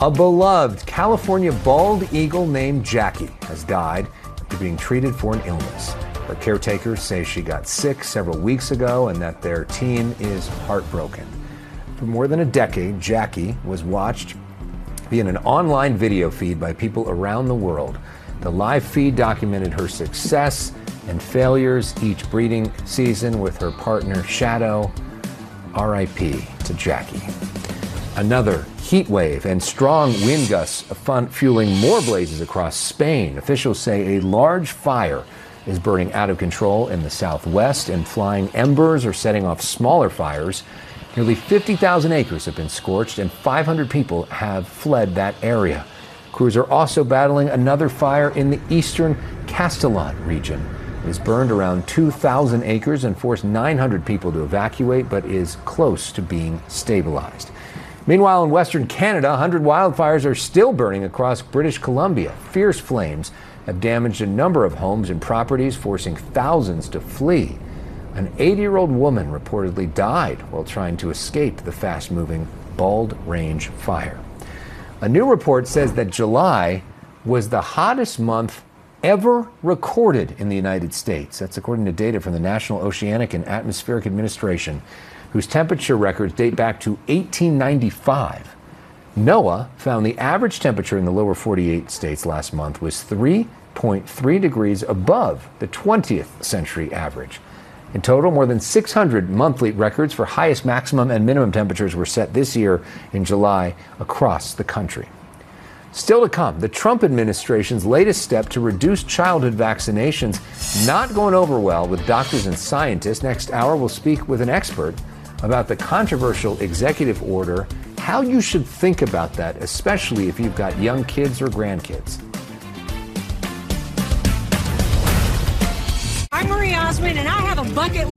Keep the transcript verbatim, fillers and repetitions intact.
A beloved California bald eagle named Jackie has died after being treated for an illness. Her caretakers say she got sick several weeks ago and that their team is heartbroken. For more than a decade, Jackie was watched via an online video feed by people around the world. The live feed documented her success and failures each breeding season with her partner Shadow. R I P to Jackie. Another heat wave and strong wind gusts fun- fueling more blazes across Spain. Officials say a large fire is burning out of control in the southwest, and flying embers are setting off smaller fires. Nearly fifty thousand acres have been scorched, and five hundred people have fled that area. Crews are also battling another fire in the eastern Castellon region. It has burned around two thousand acres and forced nine hundred people to evacuate, but is close to being stabilized. Meanwhile, in Western Canada, one hundred wildfires are still burning across British Columbia. Fierce flames have damaged a number of homes and properties, forcing thousands to flee. An eighty-year-old woman reportedly died while trying to escape the fast-moving Bald Range fire. A new report says that July was the hottest month ever recorded in the United States. That's according to data from the National Oceanic and Atmospheric Administration, whose temperature records date back to eighteen ninety-five. NOAA found the average temperature in the lower forty-eight states last month was three point three degrees above the twentieth century average. In total, more than six hundred monthly records for highest maximum and minimum temperatures were set this year in July across the country. Still to come, the Trump administration's latest step to reduce childhood vaccinations not going over well with doctors and scientists. Next hour, we'll speak with an expert about the controversial executive order, how you should think about that, especially if you've got young kids or grandkids. I'm Marie Osmond, and I have a bucket